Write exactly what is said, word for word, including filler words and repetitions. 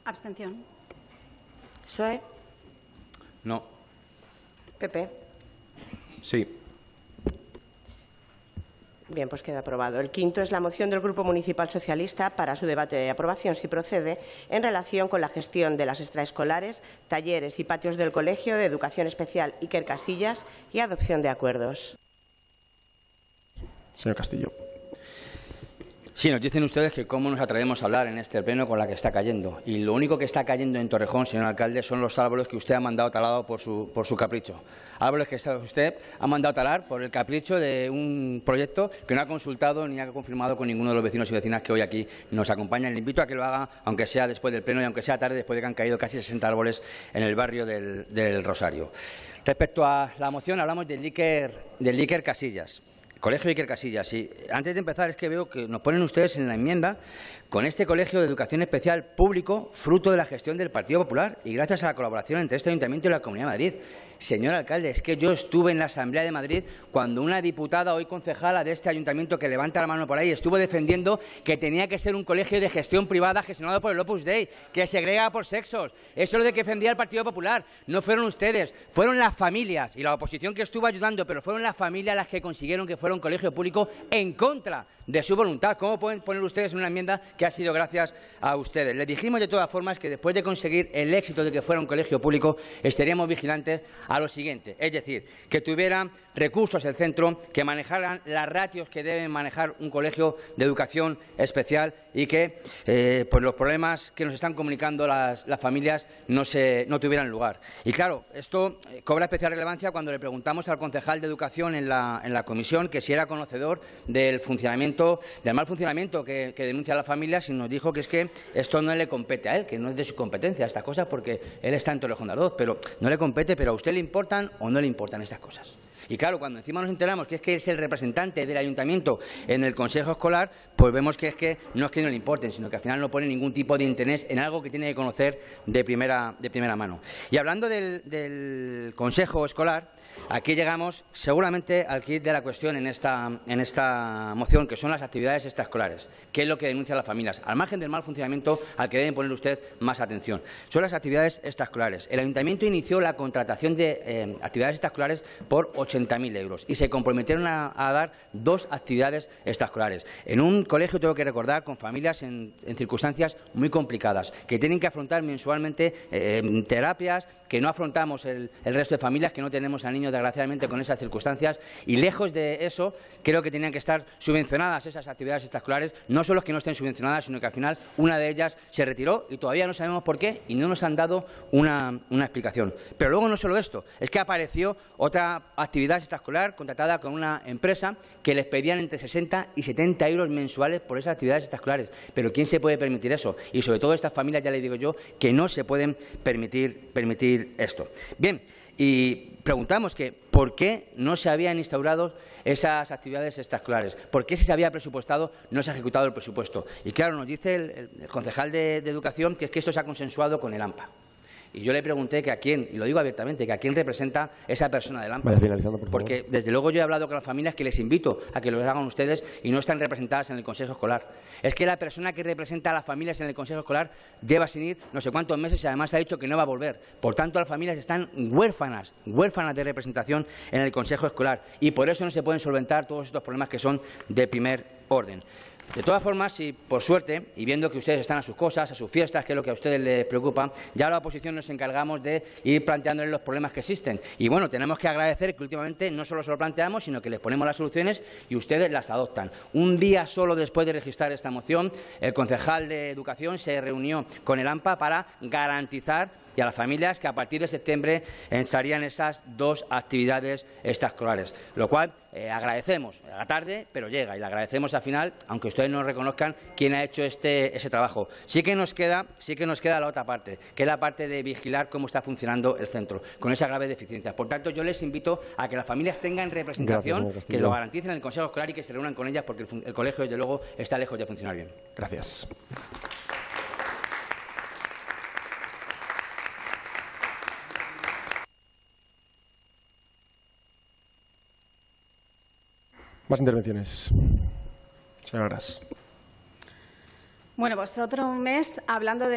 Abstención. P S O E. No. P P. Sí. Bien, pues queda aprobado. El quinto es la moción del Grupo Municipal Socialista para su debate de aprobación, si procede, en relación con la gestión de las extraescolares, talleres y patios del Colegio de Educación Especial Iker Casillas y adopción de acuerdos. Señor Castillo. Sí, nos dicen ustedes que cómo nos atrevemos a hablar en este pleno con la que está cayendo. Y lo único que está cayendo en Torrejón, señor alcalde, son los árboles que usted ha mandado talados por su, por su capricho. Árboles que usted ha mandado talar por el capricho de un proyecto que no ha consultado ni ha confirmado con ninguno de los vecinos y vecinas que hoy aquí nos acompañan. Le invito a que lo haga, aunque sea después del pleno y aunque sea tarde, después de que han caído casi sesenta árboles en el barrio del, del Rosario. Respecto a la moción, hablamos del Iker, del Iker Casillas. Colegio Iker Casillas. Y antes de empezar, es que veo que nos ponen ustedes en la enmienda con este colegio de educación especial público, fruto de la gestión del Partido Popular y gracias a la colaboración entre este ayuntamiento y la Comunidad de Madrid. Señor alcalde, es que yo estuve en la Asamblea de Madrid cuando una diputada, hoy concejala de este ayuntamiento, que levanta la mano por ahí, estuvo defendiendo que tenía que ser un colegio de gestión privada gestionado por el Opus Dei, que segrega por sexos. Eso es lo de que defendía el Partido Popular. No fueron ustedes, fueron las familias y la oposición que estuvo ayudando, pero fueron las familias las que consiguieron que fuera un colegio público en contra de su voluntad. ¿Cómo pueden poner ustedes en una enmienda que ha sido gracias a ustedes? Les dijimos de todas formas que después de conseguir el éxito de que fuera un colegio público, estaríamos vigilantes a lo siguiente, es decir, que tuvieran recursos el centro, que manejaran las ratios que deben manejar un colegio de educación especial y que eh, pues los problemas que nos están comunicando las, las familias no, se, no tuvieran lugar. Y claro, esto cobra especial relevancia cuando le preguntamos al concejal de Educación en la, en la comisión que si era conocedor del funcionamiento, del mal funcionamiento que, que denuncian las familias, y nos dijo que es que esto no le compete a él, que no es de su competencia estas cosas, porque él está en Torrejón de Ardoz, pero no le compete, pero a usted le importan o no le importan estas cosas. Y claro, cuando encima nos enteramos que es que es el representante del ayuntamiento en el consejo escolar, pues vemos que es que no es que no le importen, sino que al final no pone ningún tipo de interés en algo que tiene que conocer de primera, de primera mano. Y hablando del, del consejo escolar, aquí llegamos seguramente al kit de la cuestión en esta, en esta moción, que son las actividades extraescolares, que es lo que denuncian las familias, al margen del mal funcionamiento al que deben poner usted más atención. Son las actividades extraescolares. El ayuntamiento inició la contratación de eh, actividades extraescolares por ochenta mil euros y se comprometieron a, a dar dos actividades extraescolares. En un colegio, tengo que recordar, con familias en, en circunstancias muy complicadas, que tienen que afrontar mensualmente eh, terapias que no afrontamos el, el resto de familias, que no tenemos a niños, desgraciadamente, con esas circunstancias. Y lejos de eso, creo que tenían que estar subvencionadas esas actividades extraescolares, no solo que no estén subvencionadas, sino que al final una de ellas se retiró y todavía no sabemos por qué y no nos han dado una, una explicación. Pero luego no solo esto, es que apareció otra actividad extraescolar contratada con una empresa que les pedían entre sesenta y setenta euros mensuales por esas actividades extraescolares. Pero ¿quién se puede permitir eso? Y sobre todo estas familias, ya les digo yo, que no se pueden permitir, permitir esto. Bien, y preguntamos que por qué no se habían instaurado esas actividades extraescolares, por qué si se había presupuestado no se ha ejecutado el presupuesto. Y claro, nos dice el, el concejal de, de Educación que es que esto se ha consensuado con el AMPA. Y yo le pregunté que a quién, y lo digo abiertamente, que a quién representa esa persona del AMPA. Por porque, desde luego, yo he hablado con las familias que les invito a que lo hagan ustedes y no están representadas en el Consejo Escolar. Es que la persona que representa a las familias en el Consejo Escolar lleva sin ir no sé cuántos meses y además ha dicho que no va a volver. Por tanto, las familias están huérfanas, huérfanas de representación en el Consejo Escolar y por eso no se pueden solventar todos estos problemas que son de primer orden. De todas formas, si por suerte, y viendo que ustedes están a sus cosas, a sus fiestas, que es lo que a ustedes les preocupa, ya la oposición nos encargamos de ir planteándoles los problemas que existen. Y bueno, tenemos que agradecer que últimamente no solo se lo planteamos, sino que les ponemos las soluciones y ustedes las adoptan. Un día solo después de registrar esta moción, el concejal de Educación se reunió con el AMPA para garantizar y a las familias que a partir de septiembre estarían esas dos actividades extraescolares, lo cual eh, agradecemos. A la tarde, pero llega, y le agradecemos al final, aunque ustedes no reconozcan quién ha hecho este, ese trabajo. Sí que nos queda, sí que nos queda la otra parte, que es la parte de vigilar cómo está funcionando el centro, con esa grave deficiencia. Por tanto, yo les invito a que las familias tengan representación, Gracias, que lo garanticen en el Consejo Escolar y que se reúnan con ellas, porque el, el colegio, desde luego, está lejos de funcionar bien. Gracias. Más intervenciones. Señora Gras. Bueno, pues otro mes hablando de